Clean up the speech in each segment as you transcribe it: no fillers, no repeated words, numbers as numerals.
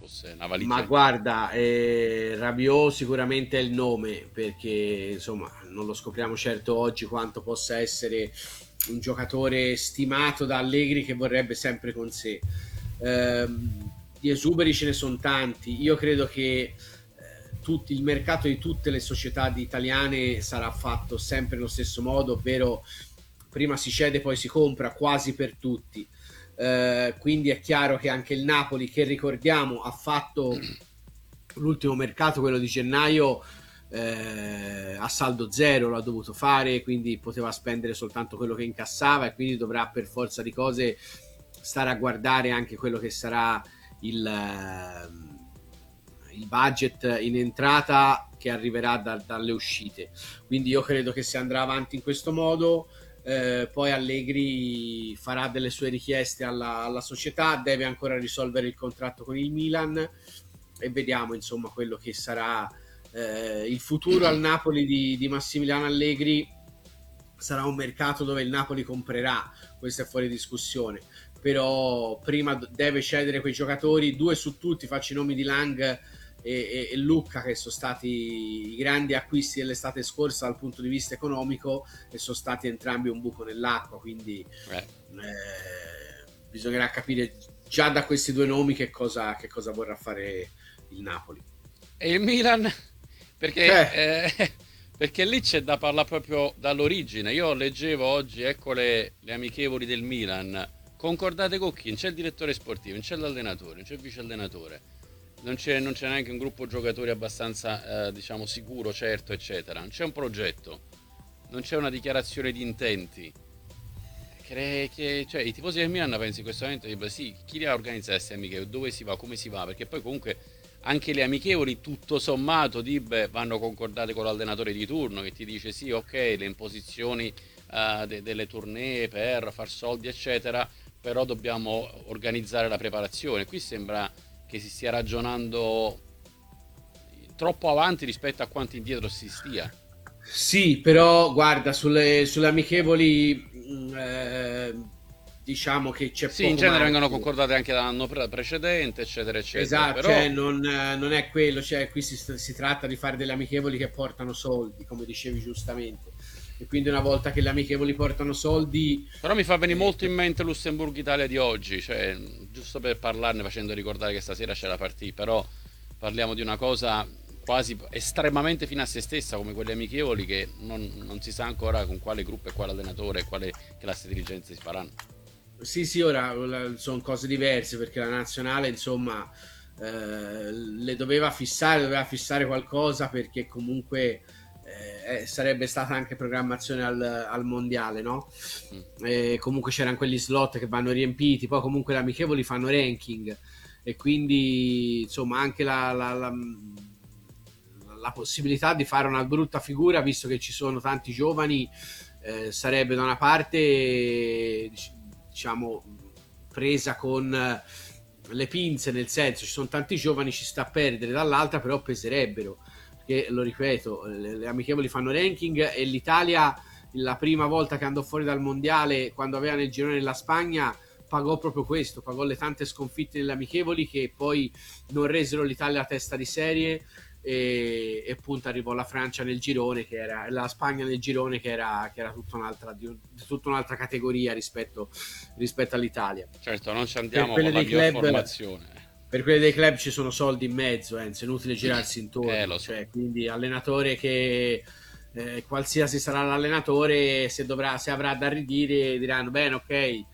fosse una valigia Ma in più. guarda, Rabiot sicuramente è il nome, perché insomma non lo scopriamo certo oggi quanto possa essere un giocatore stimato da Allegri che vorrebbe sempre con sé. Di esuberi ce ne sono tanti. Io credo che il mercato di tutte le società italiane sarà fatto sempre nello stesso modo, ovvero prima si cede poi si compra quasi per tutti. Quindi è chiaro che anche il Napoli, che ricordiamo ha fatto l'ultimo mercato, quello di gennaio, a saldo zero l'ha dovuto fare, quindi poteva spendere soltanto quello che incassava e quindi dovrà per forza di cose stare a guardare anche quello che sarà il budget in entrata che arriverà dalle uscite. Quindi io credo che si andrà avanti in questo modo. Poi Allegri farà delle sue richieste alla società, deve ancora risolvere il contratto con il Milan e vediamo insomma quello che sarà il futuro al Napoli di Massimiliano Allegri. Sarà un mercato dove il Napoli comprerà, questo è fuori discussione, però prima deve cedere quei giocatori, due su tutti, faccio i nomi di Lang e Lucca, che sono stati i grandi acquisti dell'estate scorsa dal punto di vista economico e sono stati entrambi un buco nell'acqua, quindi Eh. bisognerà capire già da questi due nomi che cosa vorrà fare il Napoli. E il Milan? Perché, Eh, perché lì c'è da parlare proprio dall'origine. Io leggevo oggi, ecco le amichevoli del Milan. Concordate con chi? Non c'è il direttore sportivo, non c'è l'allenatore, non c'è il vice allenatore, non c'è neanche un gruppo giocatori abbastanza, diciamo, sicuro, certo, eccetera. Non c'è un progetto, non c'è una dichiarazione di intenti. Cioè, i tifosi del Milan pensi in questo momento, sì, chi le ha organizzate queste amichevoli, dove si va, come si va, perché poi comunque anche le amichevoli tutto sommato vanno concordate con l'allenatore di turno che ti dice sì, ok, le imposizioni delle tournée per far soldi eccetera, però dobbiamo organizzare la preparazione. Qui sembra che si stia ragionando troppo avanti rispetto a quanto indietro si stia. Sì, però guarda, sulle amichevoli diciamo che c'è Sì, in poco genere vengono margine. concordate anche dall'anno precedente, eccetera, eccetera. Esatto, Però cioè non è quello, cioè qui si tratta di fare delle amichevoli che portano soldi, come dicevi giustamente. E quindi una volta che le amichevoli portano soldi, Però mi fa venire molto in per mente Lussemburgo-Italia di oggi, cioè, giusto per parlarne, facendo ricordare che stasera c'è la partita, però parliamo di una cosa quasi estremamente fine a se stessa, come quelle amichevoli, che non si sa ancora con quale gruppo e quale allenatore e quale classe dirigente si faranno. sì, sì, ora sono cose diverse perché la nazionale, insomma, le doveva fissare qualcosa perché comunque sarebbe stata anche programmazione al mondiale, no? Mm. Comunque c'erano quegli slot che vanno riempiti, poi comunque le amichevoli fanno ranking e quindi insomma anche la possibilità di fare una brutta figura, visto che ci sono tanti giovani, sarebbe da una parte diciamo presa con le pinze, nel senso ci sono tanti giovani, ci sta a perdere, dall'altra però peserebbero, perché lo ripeto, le amichevoli fanno ranking e l'Italia la prima volta che andò fuori dal mondiale, quando aveva nel girone la Spagna, pagò proprio questo, pagò le tante sconfitte nelle amichevoli che poi non resero l'Italia a testa di serie e appunto arrivò la Francia nel girone, che era la Spagna nel girone, che era tutta un'altra categoria rispetto all'Italia. Certo, non ci Per andiamo quelle con la dei miglior club formazione. per quelli dei club ci sono soldi in mezzo, Enzo, è inutile girarsi Lo intorno, so. cioè, quindi allenatore che qualsiasi sarà l'allenatore, se avrà da ridire diranno bene, ok,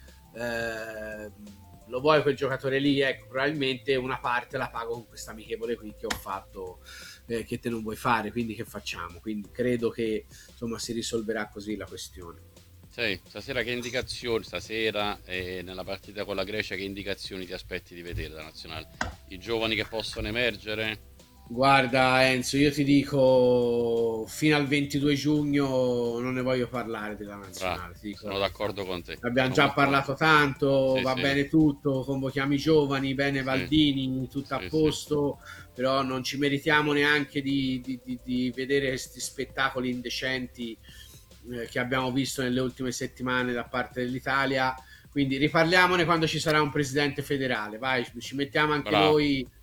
lo vuoi quel giocatore lì, ecco, probabilmente una parte la pago con questa amichevole qui che ho fatto, che te non vuoi fare, quindi che facciamo? Quindi credo che insomma si risolverà così la questione. Sì, stasera che indicazioni, stasera nella partita con la Grecia, che indicazioni ti aspetti di vedere da nazionale? I giovani che possono emergere? Guarda Enzo, io ti dico fino al 22 giugno non ne voglio parlare della Bravo, nazionale, ti dico la sono verità. d'accordo con te, Abbiamo sono già molto d'accordo. parlato tanto, Sì, va sì, bene tutto, convochiamo i giovani, bene sì, Valdini, tutto a sì, sì. posto, però non ci meritiamo neanche di vedere questi spettacoli indecenti che abbiamo visto nelle ultime settimane da parte dell'Italia. Quindi riparliamone quando ci sarà un presidente federale, vai, ci mettiamo anche Bravo. noi